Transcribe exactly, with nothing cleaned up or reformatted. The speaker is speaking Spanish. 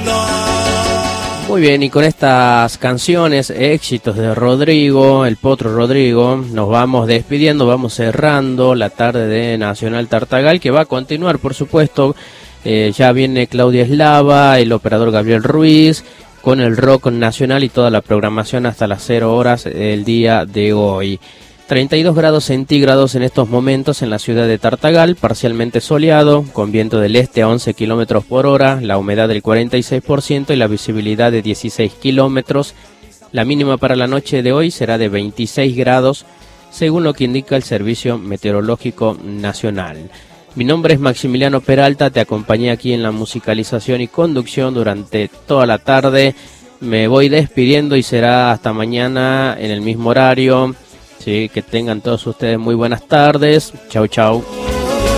Muy bien, y con estas canciones, éxitos de Rodrigo, el Potro Rodrigo, nos vamos despidiendo, vamos cerrando la tarde de Nacional Tartagal, que va a continuar, por supuesto. Eh, ya viene Claudia Eslava, el operador Gabriel Ruiz, con el rock nacional y toda la programación hasta las cero horas del día de hoy. treinta y dos grados centígrados en estos momentos en la ciudad de Tartagal, parcialmente soleado, con viento del este a once kilómetros por hora, la humedad del cuarenta y seis por ciento y la visibilidad de dieciséis kilómetros. La mínima para la noche de hoy será de veintiséis grados, según lo que indica el Servicio Meteorológico Nacional. Mi nombre es Maximiliano Peralta, te acompañé aquí en la musicalización y conducción durante toda la tarde. Me voy despidiendo y será hasta mañana en el mismo horario. Sí, que tengan todos ustedes muy buenas tardes. Chau, chau.